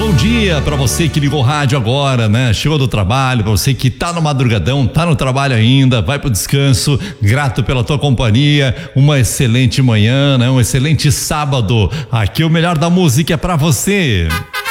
bom dia para você que ligou o rádio agora, né? Chegou do trabalho, para você que tá no madrugadão, tá no trabalho ainda, vai pro descanso, grato pela tua companhia, uma excelente manhã, né? Um excelente sábado. Aqui o melhor da música é para você.